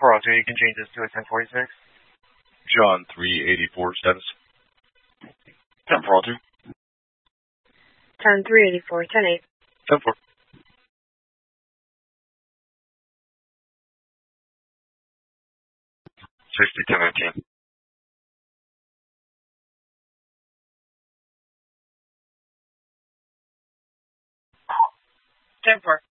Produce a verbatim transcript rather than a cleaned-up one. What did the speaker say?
four oh two, you can change this to a ten forty-six. John three eighty-four status. ten four oh two. ten three eighty-four, ten eight. ten four. sixty, ten nineteen. ten four.